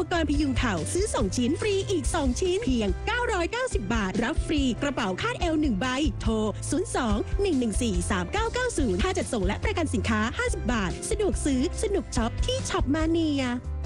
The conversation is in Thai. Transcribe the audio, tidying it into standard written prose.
กรณ์พยุงเข่าซื้อ2ชิ้นฟรีอีก2ชิ้นเพียง990 บาทรับฟรีกระเป๋าคาดเอว1ใบโทร02-114-3990ค่าจัดส่งและประกันสินค้า50 บาทสะดวกซื้อสนุกช็อปที่ช็อปมาเนีย